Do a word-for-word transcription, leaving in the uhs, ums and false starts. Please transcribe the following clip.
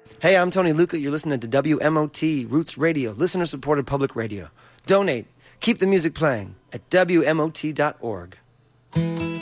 Hey, I'm Tony Luca. You're listening to W M O T Roots Radio, listener-supported public radio. Donate. Keep the music playing at W M O T dot org.